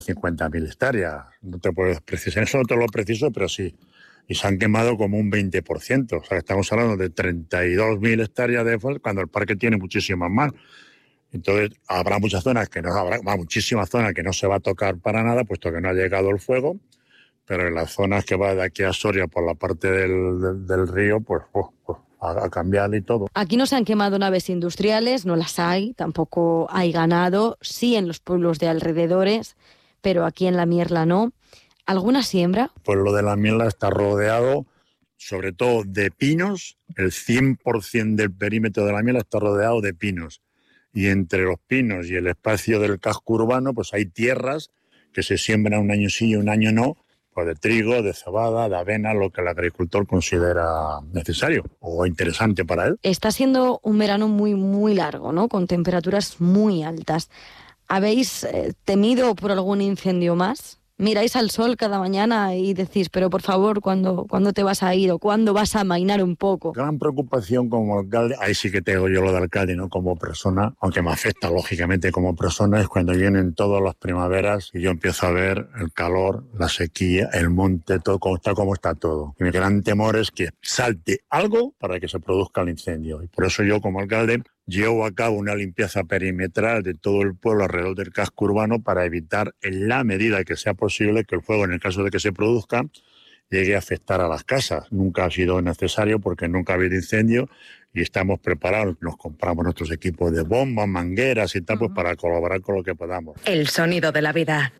50.000 hectáreas. No te puedes precisar, eso no te lo preciso, pero sí. Y se han quemado como un 20%. O sea, estamos hablando de 32.000 hectáreas de fuego, cuando el parque tiene muchísimas más. Entonces, habrá muchas zonas que no habrá, muchísimas zonas que no se va a tocar para nada, puesto que no ha llegado el fuego. Pero en las zonas que va de aquí a Soria por la parte del río, pues a cambiar y todo. Aquí no se han quemado naves industriales, no las hay, tampoco hay ganado, sí en los pueblos de alrededores, pero aquí en La Mierla no. ¿Alguna siembra? Pues lo de La Mierla está rodeado, sobre todo de pinos, el 100% del perímetro de La Mierla está rodeado de pinos. Y entre los pinos y el espacio del casco urbano, pues hay tierras que se siembran un año sí y un año no, pues de trigo, de cebada, de avena, lo que el agricultor considera necesario o interesante para él. Está siendo un verano muy, muy largo, ¿no? Con temperaturas muy altas. ¿Habéis temido por algún incendio más? Miráis al sol cada mañana y decís, pero por favor, ¿cuándo te vas a ir o cuándo vas a amainar un poco? Gran preocupación como alcalde, ahí sí que tengo yo lo de alcalde, ¿no? Como persona, aunque me afecta lógicamente como persona, es cuando vienen todas las primaveras y yo empiezo a ver el calor, la sequía, el monte, todo como está todo. Y mi gran temor es que salte algo para que se produzca el incendio. Y por eso yo como alcalde llevo a cabo una limpieza perimetral de todo el pueblo alrededor del casco urbano para evitar, en la medida que sea posible, que el fuego, en el caso de que se produzca, llegue a afectar a las casas. Nunca ha sido necesario porque nunca ha habido incendio y estamos preparados. Nos compramos nuestros equipos de bombas, mangueras y tal, pues para colaborar con lo que podamos. El sonido de la vida.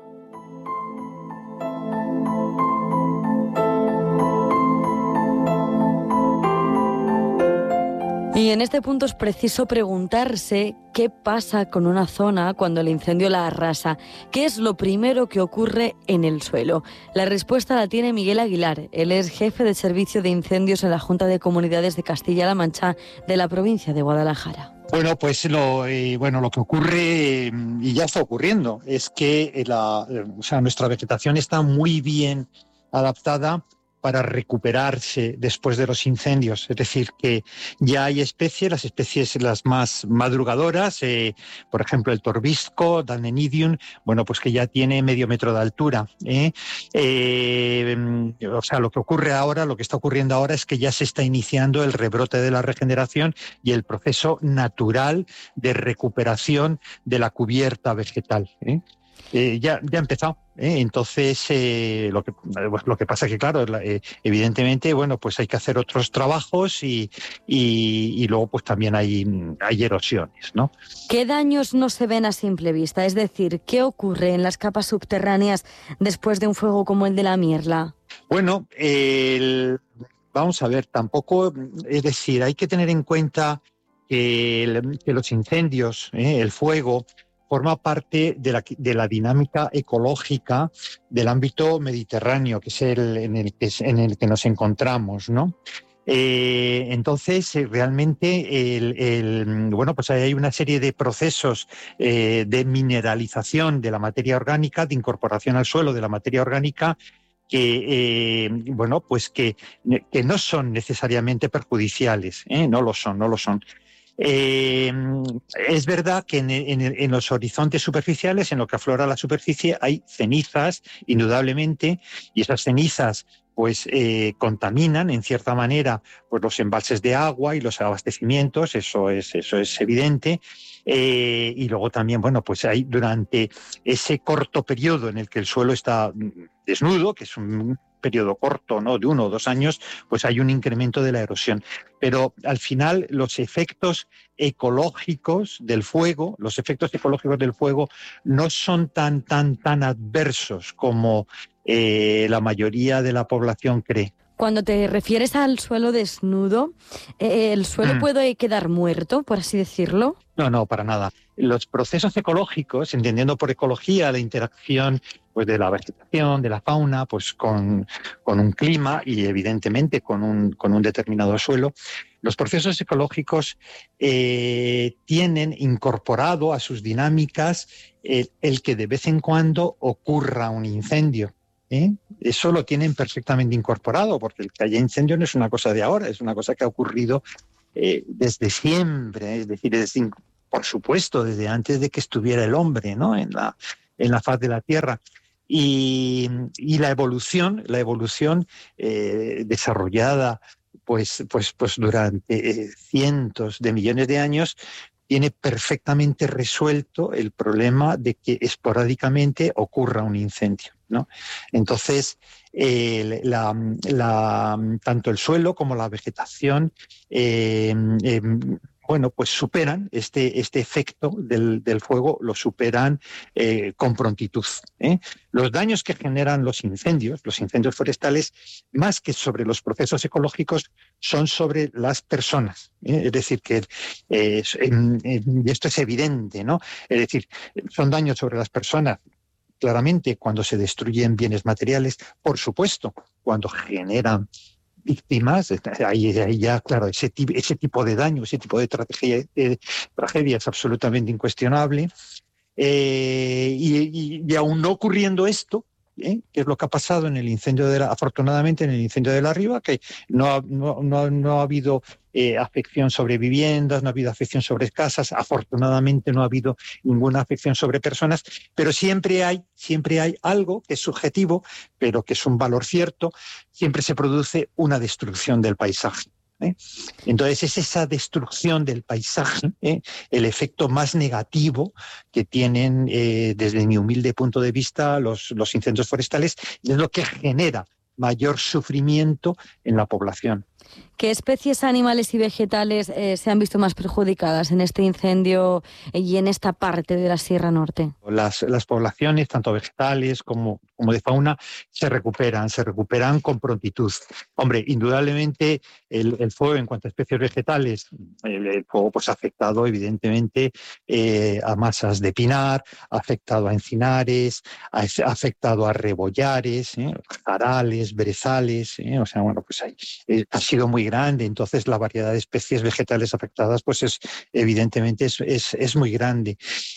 Y en este punto es preciso preguntarse qué pasa con una zona cuando el incendio la arrasa. ¿Qué es lo primero que ocurre en el suelo? La respuesta la tiene Miguel Aguilar. Él es jefe de servicio de incendios en la Junta de Comunidades de Castilla-La Mancha de la provincia de Guadalajara. Bueno, pues lo que ocurre, y ya está ocurriendo, es que nuestra vegetación está muy bien adaptada para recuperarse después de los incendios. Es decir, que ya hay especies, las especies las más madrugadoras, por ejemplo el torbisco, Danenidium, bueno, pues que ya tiene medio metro de altura. Lo que ocurre ahora, lo que está ocurriendo ahora es que ya se está iniciando el rebrote de la regeneración y el proceso natural de recuperación de la cubierta vegetal. Ya ha empezado. Entonces, lo que pasa es que, claro, evidentemente, bueno, pues hay que hacer otros trabajos y luego pues también hay erosiones, ¿no? ¿Qué daños no se ven a simple vista? Es decir, ¿qué ocurre en las capas subterráneas después de un fuego como el de La Mierla? Bueno, vamos a ver, tampoco, es decir, hay que tener en cuenta que los incendios, el fuego, forma parte de la dinámica ecológica del ámbito mediterráneo, que es en el que nos encontramos, ¿no? Entonces, realmente, pues hay una serie de procesos de mineralización de la materia orgánica, de incorporación al suelo de la materia orgánica, que no son necesariamente perjudiciales, no lo son. Es verdad que en los horizontes superficiales, en lo que aflora la superficie, hay cenizas, indudablemente, y esas cenizas pues contaminan en cierta manera pues los embalses de agua y los abastecimientos, eso es evidente. Y luego también, bueno, pues hay durante ese corto periodo en el que el suelo está desnudo, que es un periodo corto, ¿no?, de 1 o 2 años, pues hay un incremento de la erosión. Pero al final los efectos ecológicos del fuego no son tan adversos como la mayoría de la población cree. Cuando te refieres al suelo desnudo, ¿el suelo puede quedar muerto, por así decirlo? No, para nada. Los procesos ecológicos, entendiendo por ecología la interacción pues de la vegetación, de la fauna, pues con un clima y evidentemente con un determinado suelo, los procesos ecológicos tienen incorporado a sus dinámicas el que de vez en cuando ocurra un incendio. Eso lo tienen perfectamente incorporado, porque el que haya incendio no es una cosa de ahora, es una cosa que ha ocurrido desde siempre, es decir, por supuesto, desde antes de que estuviera el hombre, ¿no?, en en la faz de la Tierra. Y la evolución desarrollada pues durante cientos de millones de años tiene perfectamente resuelto el problema de que esporádicamente ocurra un incendio, ¿no? Entonces, tanto el suelo como la vegetación pues superan este efecto del fuego, lo superan con prontitud, ¿eh? Los daños que generan los incendios forestales, más que sobre los procesos ecológicos, son sobre las personas, ¿eh? Es decir, que y esto es evidente, ¿no? Es decir, son daños sobre las personas, claramente, cuando se destruyen bienes materiales, por supuesto, cuando generan víctimas, ahí ya, claro, ese tipo de daño, ese tipo de tragedia es absolutamente incuestionable. Y aún no ocurriendo esto, que es lo que ha pasado en el incendio afortunadamente en el incendio de La Riva, que no ha habido afección sobre viviendas, no ha habido afección sobre casas, afortunadamente no ha habido ninguna afección sobre personas, pero siempre hay algo que es subjetivo, pero que es un valor cierto, siempre se produce una destrucción del paisaje. Entonces es esa destrucción del paisaje, el efecto más negativo que tienen desde mi humilde punto de vista los incendios forestales, y es lo que genera mayor sufrimiento en la población. ¿Qué especies animales y vegetales se han visto más perjudicadas en este incendio y en esta parte de la Sierra Norte? Las poblaciones, tanto vegetales como de fauna, se recuperan con prontitud. Hombre, indudablemente el fuego, en cuanto a especies vegetales, el fuego pues, ha afectado evidentemente a masas de pinar, ha afectado a encinares, ha afectado a rebollares, jarales, brezales, o sea, bueno, pues ha sido muy grande, entonces la variedad de especies vegetales afectadas pues evidentemente es muy grande.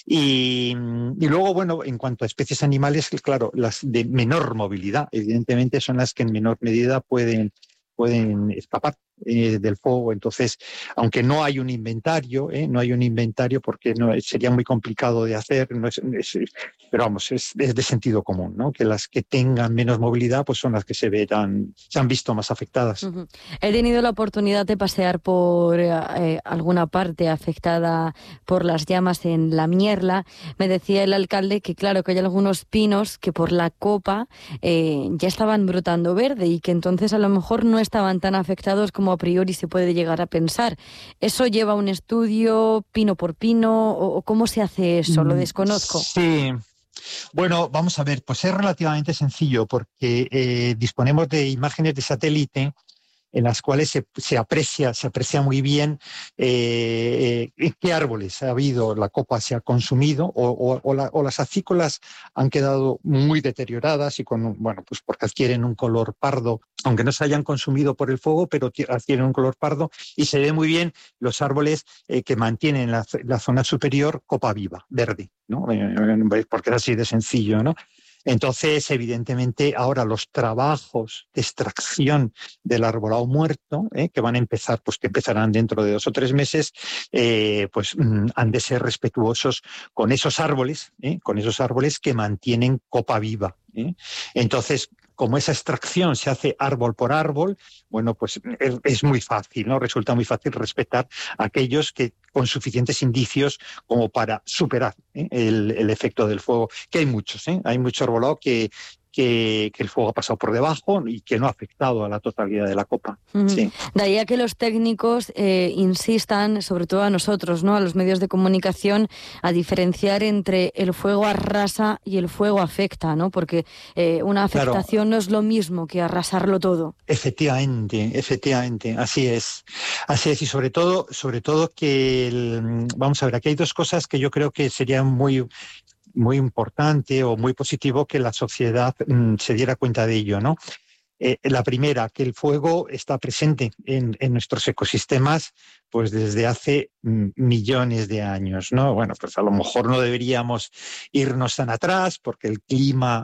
Y luego, bueno, en cuanto a especies animales, claro, las de menor movilidad, evidentemente son las que en menor medida pueden escapar del fuego. Entonces, aunque no hay un inventario, porque sería muy complicado de hacer, pero vamos, es de sentido común, ¿no? Que las que tengan menos movilidad pues son las que se han visto más afectadas. Uh-huh. He tenido la oportunidad de pasear por alguna parte afectada por las llamas en La Mierla. Me decía el alcalde que claro, que hay algunos pinos que por la copa ya estaban brotando verde y que entonces a lo mejor no estaban tan afectados como a priori se puede llegar a pensar. ¿Eso lleva un estudio pino por pino o cómo se hace eso? Lo desconozco. Sí. Bueno, vamos a ver, pues es relativamente sencillo porque disponemos de imágenes de satélite en las cuales se aprecia muy bien qué árboles ha habido, la copa se ha consumido o las acícolas han quedado muy deterioradas y pues porque adquieren un color pardo, aunque no se hayan consumido por el fuego, pero adquieren un color pardo, y se ve muy bien los árboles que mantienen la zona superior copa viva, verde, ¿no? Porque es así de sencillo, ¿no? Entonces, evidentemente, ahora los trabajos de extracción del arbolado muerto, que van a empezar, pues que empezarán dentro de 2 o 3 meses, han de ser respetuosos con esos árboles que mantienen copa viva. Entonces, como esa extracción se hace árbol por árbol, bueno, pues es muy fácil, ¿no? Resulta muy fácil respetar aquellos que con suficientes indicios como para superar el efecto del fuego, que hay muchos, hay mucho arbolado que el fuego ha pasado por debajo y que no ha afectado a la totalidad de la copa. Uh-huh. Sí. De ahí a que los técnicos insistan, sobre todo a nosotros, ¿no? A los medios de comunicación, a diferenciar entre el fuego arrasa y el fuego afecta, ¿no? Porque una afectación no es lo mismo que arrasarlo todo. Efectivamente, así es. Y sobre todo que, vamos a ver, aquí hay 2 cosas que yo creo que serían muy importante o muy positivo que la sociedad se diera cuenta de ello, ¿no? La primera, que el fuego está presente en nuestros ecosistemas pues desde hace millones de años, ¿no? Bueno, pues a lo mejor no deberíamos irnos tan atrás porque el clima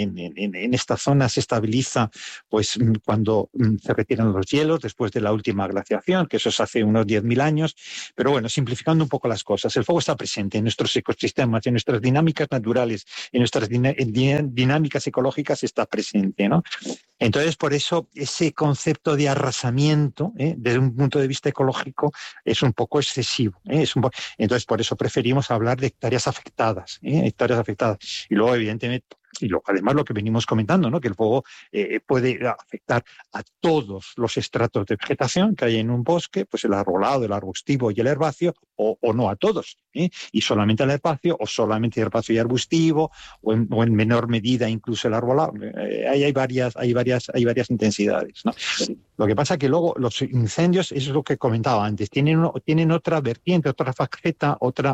en esta zona se estabiliza pues cuando se retiran los hielos después de la última glaciación, que eso es hace unos 10.000 años. Pero bueno, simplificando un poco las cosas, el fuego está presente en nuestros ecosistemas, en nuestras dinámicas naturales, en nuestras dinámicas ecológicas está presente, ¿no? Entonces, por eso ese concepto de arrasamiento, desde un punto de vista ecológico, es un poco excesivo. Entonces, por eso preferimos hablar de hectáreas afectadas, hectáreas afectadas. Y luego, evidentemente, además lo que venimos comentando, ¿no? Que el fuego puede afectar a todos los estratos de vegetación que hay en un bosque, pues el arbolado, el arbustivo y el herbáceo, o no a todos, y solamente al herbáceo, o solamente herbáceo y arbustivo, o en menor medida incluso el arbolado. Hay varias intensidades, ¿no? Lo que pasa es que luego los incendios, eso es lo que comentaba antes, tienen otra vertiente, otra faceta,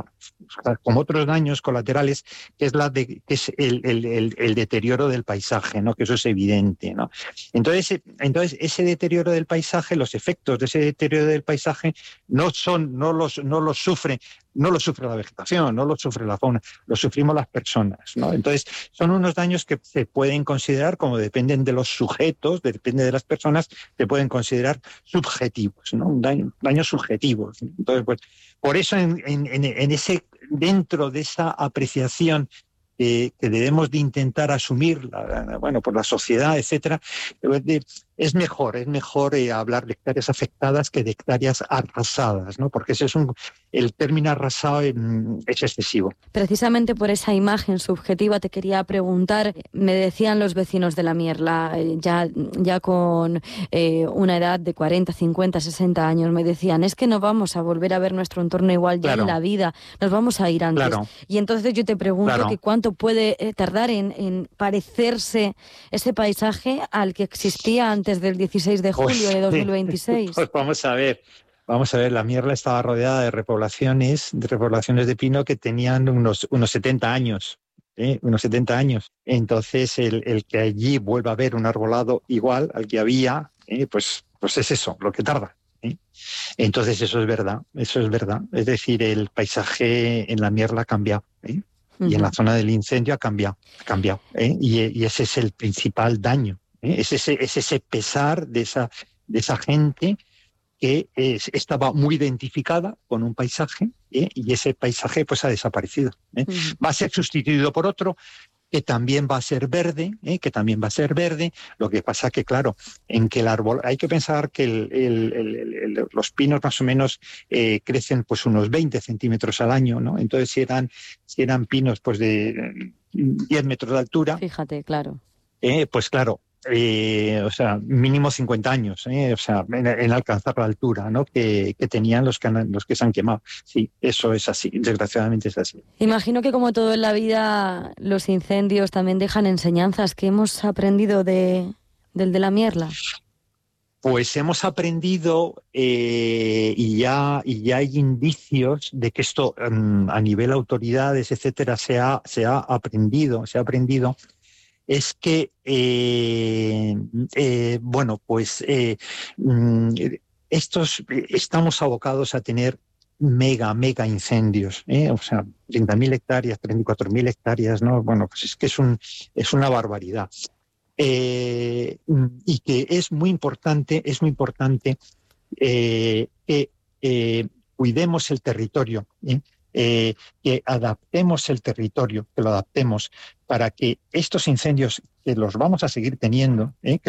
como otros daños colaterales, que es el deterioro del paisaje, ¿no? Que eso es evidente, ¿no? Entonces, ese deterioro del paisaje, los efectos de ese deterioro del paisaje no los sufre la vegetación, no lo sufre la fauna, lo sufrimos las personas, ¿no? Entonces, son unos daños que se pueden considerar, como dependen de los sujetos, depende de las personas, se pueden considerar subjetivos, ¿no? Daños subjetivos. Entonces, pues, por eso dentro de esa apreciación que debemos de intentar asumir, por la sociedad, etcétera, es mejor hablar de hectáreas afectadas que de hectáreas arrasadas, ¿no? Porque el término arrasado es excesivo. Precisamente por esa imagen subjetiva te quería preguntar, me decían los vecinos de La Mierla, ya con una edad de 40, 50, 60 años, me decían, es que no vamos a volver a ver nuestro entorno igual ya en la vida, nos vamos a ir antes. Claro. Y entonces yo te pregunto que cuánto puede tardar en parecerse ese paisaje al que existía antes del 16 de julio de 2026. Pues vamos a ver, La Mierla estaba rodeada de repoblaciones de pino que tenían unos 70 años. Unos 70 años. Entonces, el que allí vuelva a haber un arbolado igual al que había, pues es eso, lo que tarda. Entonces, eso es verdad. Es decir, el paisaje en La Mierla ha cambiado. Y en la zona del incendio ha cambiado. Y ese es el principal daño. Es ese pesar de esa gente que estaba muy identificada con un paisaje, y ese paisaje pues ha desaparecido. Va a ser sustituido por otro que también va a ser verde, Lo que pasa que, claro, en que el árbol, hay que pensar que los pinos más o menos crecen pues unos 20 centímetros al año, ¿no? Entonces, si eran pinos pues de 10 metros de altura... Fíjate, claro. Pues claro, mínimo 50 años, en alcanzar la altura, ¿no? que tenían los que se han quemado. Sí, eso es así, desgraciadamente es así. Imagino que como todo en la vida, los incendios también dejan enseñanzas. ¿Qué hemos aprendido del de La Mierla? Pues hemos aprendido y ya hay indicios de que esto a nivel autoridades, etcétera, se ha aprendido. Es que, estamos abocados a tener mega incendios, 30.000 hectáreas, 34.000 hectáreas, ¿no? Bueno, pues es que es una barbaridad. Y que es muy importante que cuidemos el territorio, que adaptemos el territorio, que lo adaptemos para que estos incendios que los vamos a seguir teniendo,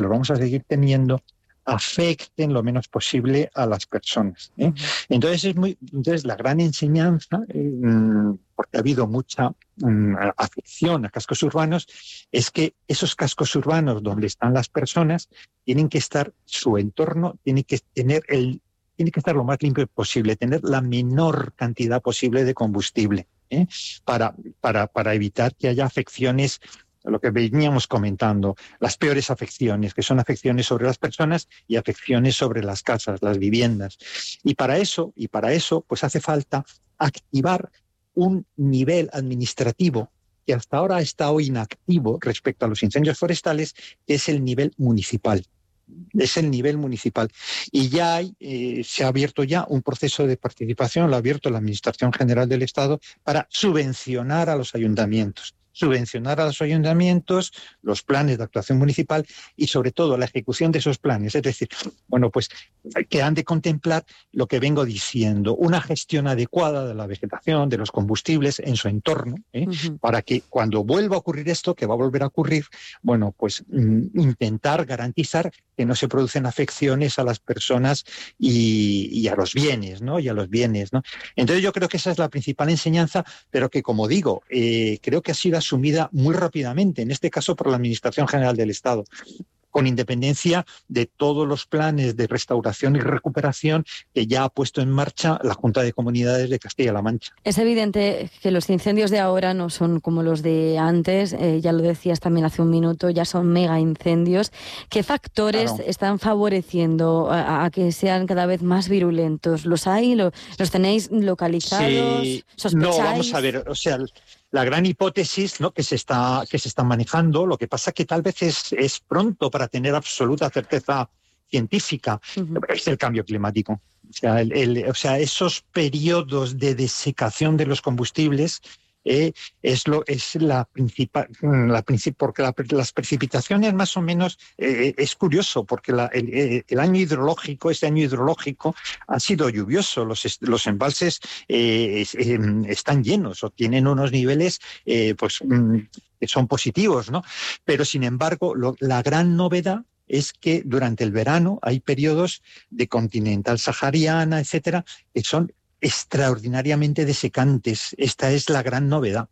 afecten lo menos posible a las personas. Entonces la gran enseñanza, porque ha habido mucha afección a cascos urbanos, es que esos cascos urbanos donde están las personas tienen que estar, su entorno tiene que estar lo más limpio posible, tener la menor cantidad posible de combustible, para evitar que haya afecciones, lo que veníamos comentando, las peores afecciones, que son afecciones sobre las personas y afecciones sobre las casas, las viviendas. Y para eso, pues hace falta activar un nivel administrativo que hasta ahora ha estado inactivo respecto a los incendios forestales, que es el nivel municipal. es el nivel municipal. Y ya se ha abierto ya un proceso de participación, lo ha abierto la Administración General del Estado para subvencionar a los ayuntamientos. Los planes de actuación municipal y sobre todo la ejecución de esos planes. Es decir, bueno, pues que han de contemplar lo que vengo diciendo, una gestión adecuada de la vegetación, de los combustibles en su entorno, para que cuando vuelva a ocurrir esto, que va a volver a ocurrir, bueno, pues intentar garantizar que no se producen afecciones a las personas y a los bienes, ¿no? Entonces yo creo que esa es la principal enseñanza, pero que, como digo, creo que ha sido asumida muy rápidamente, en este caso por la Administración General del Estado, con independencia de todos los planes de restauración y recuperación que ya ha puesto en marcha la Junta de Comunidades de Castilla-La Mancha. Es evidente que los incendios de ahora no son como los de antes, ya lo decías también hace un minuto, ya son mega incendios. ¿Qué factores están favoreciendo a que sean cada vez más virulentos? ¿Los hay? ¿Los tenéis localizados? Sí, ¿Sospecháis? no, vamos a ver, o sea, la gran hipótesis, ¿no?, que se está manejando, lo que pasa que tal vez es pronto para tener absoluta certeza científica, es el cambio climático. O sea, esos periodos de desecación de los combustibles es la principal, porque las precipitaciones más o menos, es curioso, porque este año hidrológico ha sido lluvioso, los embalses están llenos o tienen unos niveles que son positivos, ¿no? Pero sin embargo, la gran novedad es que durante el verano hay periodos de continental sahariana, etcétera, que son extraordinariamente desecantes. Esta es la gran novedad.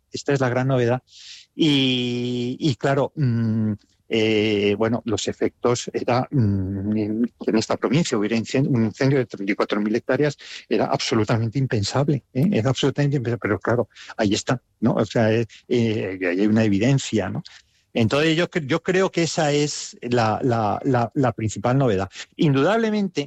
Y claro, bueno, los efectos era en esta provincia hubiera un incendio de 34.000 hectáreas, era absolutamente impensable, pero claro, ahí está, ¿no? O sea, hay una evidencia, ¿no? Entonces yo creo que esa es la principal novedad. Indudablemente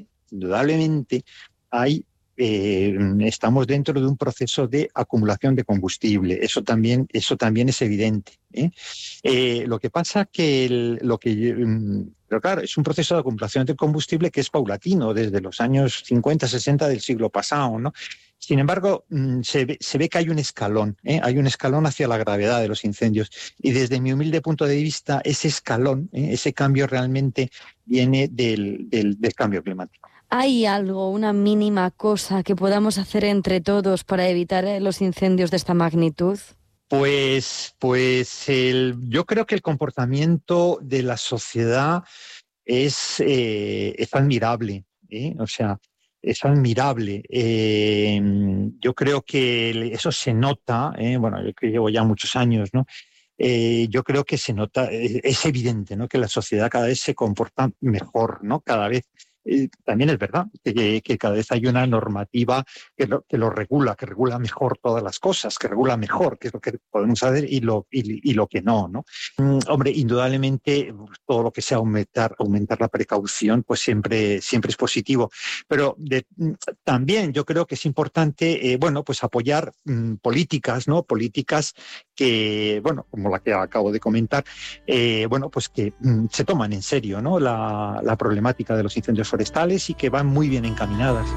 estamos dentro de un proceso de acumulación de combustible. Eso también es evidente. Lo que pasa pero claro, es un proceso de acumulación de combustible que es paulatino desde los años 50, 60 del siglo pasado, ¿no? Sin embargo, se ve que hay un escalón, hay un escalón hacia la gravedad de los incendios. Y desde mi humilde punto de vista, ese escalón, ese cambio realmente viene del cambio climático. ¿Hay algo, una mínima cosa que podamos hacer entre todos para evitar los incendios de esta magnitud? Pues yo creo que el comportamiento de la sociedad es admirable, o sea, es admirable. Yo creo que eso se nota, bueno, yo que llevo ya muchos años, ¿no? Yo creo que se nota, es evidente, ¿no?, que la sociedad cada vez se comporta mejor, ¿no? Cada vez. También es verdad que cada vez hay una normativa que lo regula, que regula mejor todas las cosas, que regula mejor qué es lo que podemos hacer y lo que no, ¿no? Hombre, indudablemente todo lo que sea aumentar la precaución, pues siempre es positivo. Pero también yo creo que es importante, bueno, pues apoyar políticas, ¿no? Políticas que, bueno, como la que acabo de comentar, bueno, pues que se toman en serio, ¿no?, la problemática de los incendios forestales y que van muy bien encaminadas.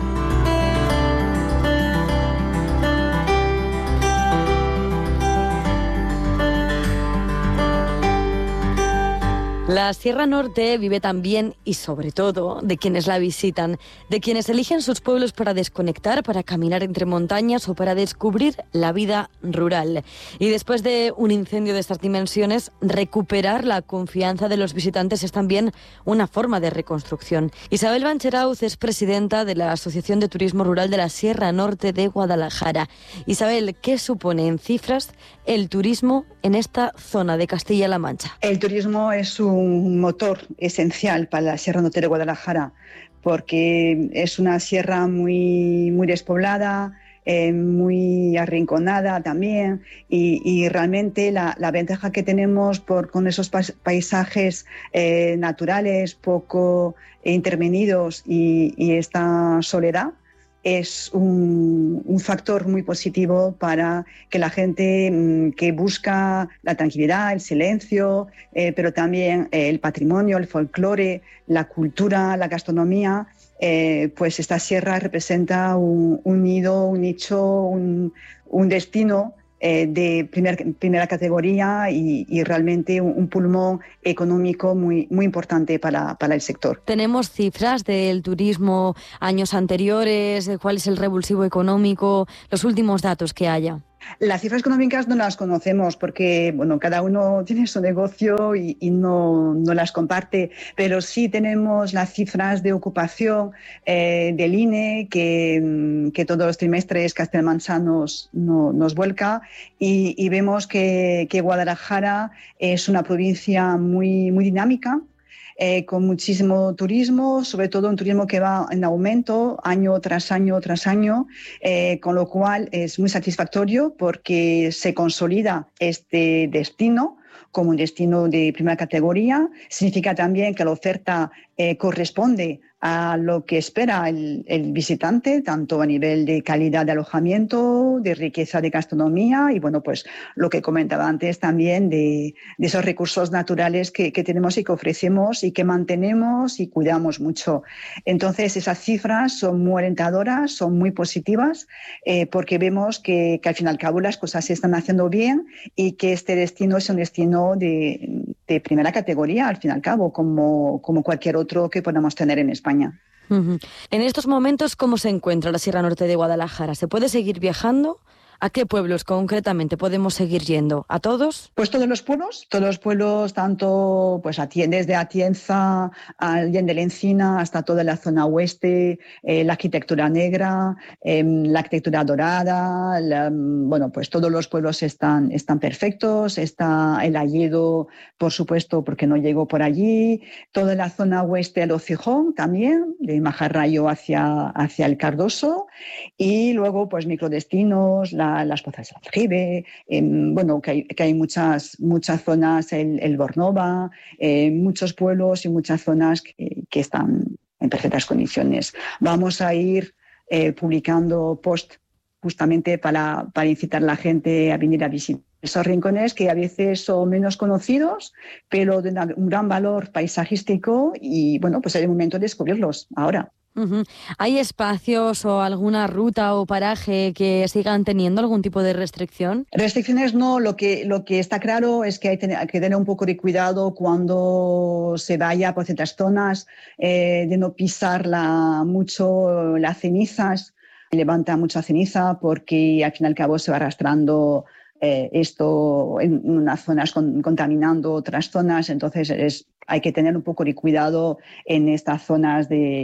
La Sierra Norte vive también y sobre todo de quienes la visitan, de quienes eligen sus pueblos para desconectar, para caminar entre montañas o para descubrir la vida rural. Y después de un incendio de estas dimensiones, recuperar la confianza de los visitantes es también una forma de reconstrucción. Isabel Bancherauz es presidenta de la Asociación de Turismo Rural de la Sierra Norte de Guadalajara. Isabel, ¿qué supone en cifras el turismo en esta zona de Castilla-La Mancha? El turismo es un motor esencial para la Sierra Norte de Guadalajara porque es una sierra muy despoblada, muy arrinconada también y realmente la ventaja que tenemos con esos paisajes naturales poco intervenidos y esta soledad es un factor muy positivo para que la gente que busca la tranquilidad, el silencio, pero también el patrimonio, el folclore, la cultura, la gastronomía, pues esta sierra representa un nido, un nicho, un destino de primera categoría y realmente un pulmón económico muy importante para el sector. ¿Tenemos cifras del turismo años anteriores? ¿Cuál es el revulsivo económico? Los últimos datos que haya. Las cifras económicas no las conocemos porque cada uno tiene su negocio y no las comparte, pero sí tenemos las cifras de ocupación del INE que todos los trimestres Castilla-La Mancha nos vuelca y vemos que Guadalajara es una provincia muy dinámica, con muchísimo turismo, sobre todo un turismo que va en aumento año tras año, con lo cual es muy satisfactorio porque se consolida este destino como un destino de primera categoría. Significa también que la oferta corresponde a lo que espera el visitante, tanto a nivel de calidad de alojamiento, de riqueza de gastronomía y, pues lo que comentaba antes también de esos recursos naturales que tenemos y que ofrecemos y que mantenemos y cuidamos mucho. Entonces, esas cifras son muy alentadoras, son muy positivas, porque vemos que al fin y al cabo las cosas se están haciendo bien y que este destino es un destino de primera categoría, al fin y al cabo, como cualquier otro que podamos tener en España. Uh-huh. En estos momentos, ¿cómo se encuentra la Sierra Norte de Guadalajara? ¿Se puede seguir viajando? ¿A qué pueblos concretamente podemos seguir yendo? ¿A todos? Pues todos los pueblos, tanto pues desde Atienza, Allende la Encina, hasta toda la zona oeste, la arquitectura negra, la arquitectura dorada, pues todos los pueblos están perfectos, está el Alledo, por supuesto, porque no llegó por allí, toda la zona oeste del Hocicón también, de Majarrayo hacia el Cardoso, y luego pues microdestinos, las Pozas del Aljibe, que hay muchas zonas, el Bornova, muchos pueblos y muchas zonas que están en perfectas condiciones. Vamos a ir publicando post justamente para incitar a la gente a venir a visitar esos rincones que a veces son menos conocidos, pero de un gran valor paisajístico y, pues es el momento de descubrirlos ahora. Uh-huh. ¿Hay espacios o alguna ruta o paraje que sigan teniendo algún tipo de restricción? Restricciones no, lo que está claro es que hay que tener un poco de cuidado cuando se vaya por ciertas zonas, de no pisar mucho las cenizas, levanta mucha ceniza porque al fin y al cabo se va arrastrando esto en unas zonas contaminando otras zonas, entonces hay que tener un poco de cuidado en estas zonas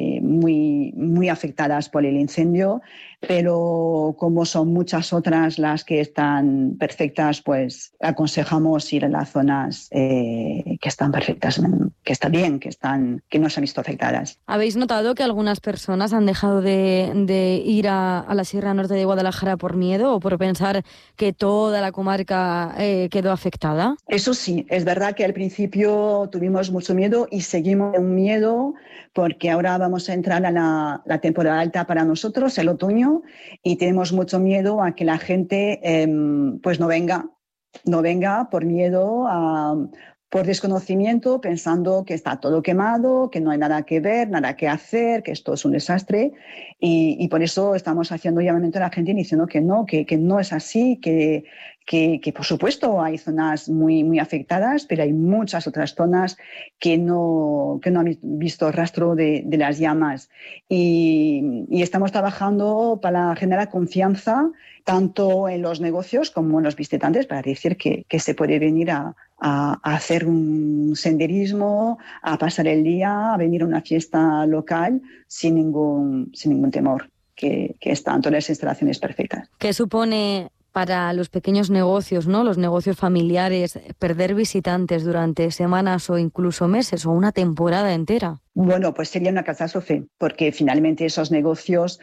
muy afectadas por el incendio, pero como son muchas otras las que están perfectas, pues aconsejamos ir a las zonas que están perfectas, que están bien, que no se han visto afectadas. ¿Habéis notado que algunas personas han dejado de ir a la Sierra Norte de Guadalajara por miedo o por pensar que toda la comarca quedó afectada? Eso sí, es verdad que al principio tuvimos mucho miedo y seguimos con miedo porque ahora vamos a entrar a la temporada alta para nosotros, el otoño, y tenemos mucho miedo a que la gente pues no venga por miedo por desconocimiento, pensando que está todo quemado, que no hay nada que ver, nada que hacer, que esto es un desastre y por eso estamos haciendo llamamiento a la gente diciendo que no es así, que por supuesto hay zonas muy afectadas, pero hay muchas otras zonas que no han visto rastro de las llamas y estamos trabajando para generar confianza tanto en los negocios como en los visitantes para decir que se puede venir a hacer un senderismo, a pasar el día, a venir a una fiesta local sin ningún temor, que están todas las instalaciones perfectas. ¿Qué supone para los pequeños negocios, ¿no? Los negocios familiares, perder visitantes durante semanas o incluso meses o una temporada entera? Bueno, pues sería una catástrofe, porque finalmente esos negocios,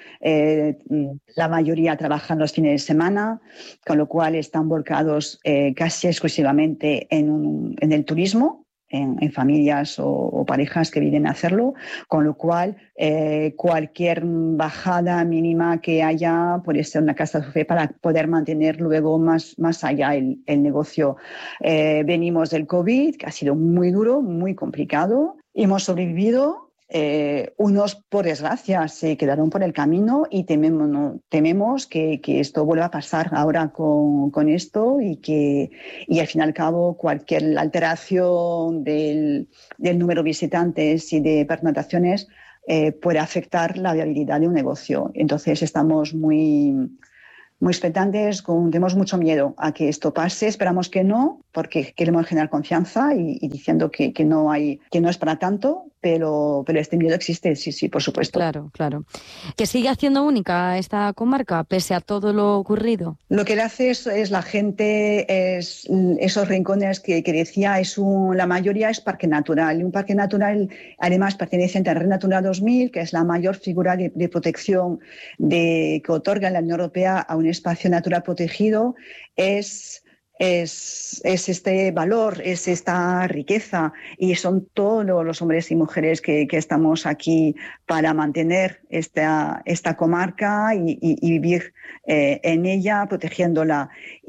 la mayoría trabajan los fines de semana, con lo cual están volcados casi exclusivamente en el turismo. en familias o parejas que vienen a hacerlo, con lo cual cualquier bajada mínima que haya puede ser una catástrofe para poder mantener luego más allá el negocio. Venimos del COVID, que ha sido muy duro, muy complicado. Hemos sobrevivido. Unos, por desgracia, se quedaron por el camino y tememos que esto vuelva a pasar ahora con esto y al fin y al cabo cualquier alteración del número de visitantes y de pernoctaciones puede afectar la viabilidad de un negocio. Entonces estamos muy expectantes, tenemos mucho miedo a que esto pase. Esperamos que no, porque queremos generar confianza y diciendo que no es para tanto, pero este miedo existe, sí, por supuesto. Claro. ¿Que sigue haciendo única esta comarca, pese a todo lo ocurrido? Lo que le hace es la gente, es esos rincones que decía, la mayoría es parque natural. Y un parque natural, además, perteneciente a Red Natura 2000, que es la mayor figura de protección que otorga la Unión Europea a un espacio natural protegido, es este valor, es esta riqueza, y son todos los hombres y mujeres que estamos aquí para mantener esta comarca y vivir en ella, protegiéndola.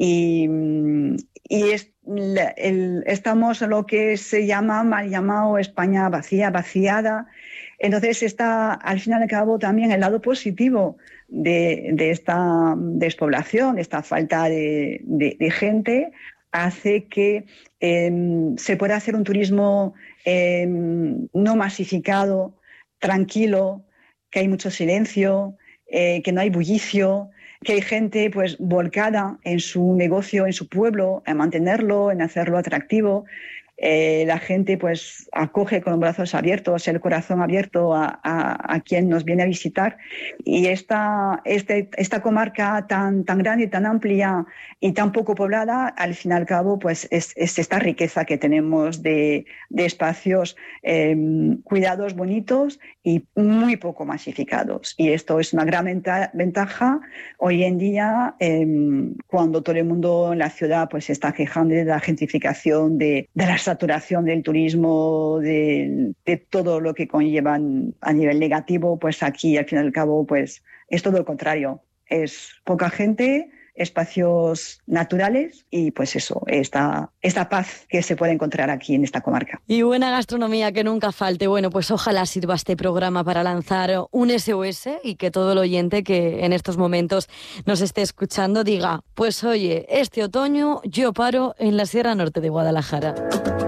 Estamos en lo que se llama, mal llamado, España vaciada. Entonces está, al fin y al cabo, también el lado positivo de esta despoblación, de esta falta de gente, hace que se pueda hacer un turismo no masificado, tranquilo, que hay mucho silencio, que no hay bullicio, que hay gente pues volcada en su negocio, en su pueblo, en mantenerlo, en hacerlo atractivo. La gente pues acoge con los brazos abiertos, el corazón abierto a quien nos viene a visitar, y esta comarca tan grande, tan amplia y tan poco poblada, al fin y al cabo pues es esta riqueza que tenemos de espacios cuidados, bonitos y muy poco masificados, y esto es una gran ventaja hoy en día, cuando todo el mundo en la ciudad pues se está quejando de la gentrificación, de la saturación del turismo, de todo lo que conllevan a nivel negativo. Pues aquí al fin y al cabo pues es todo lo contrario, es poca gente, espacios naturales y pues eso, esta paz que se puede encontrar aquí en esta comarca. Y buena gastronomía que nunca falte. Bueno, pues ojalá sirva este programa para lanzar un SOS y que todo el oyente que en estos momentos nos esté escuchando diga, pues oye, este otoño yo paro en la Sierra Norte de Guadalajara.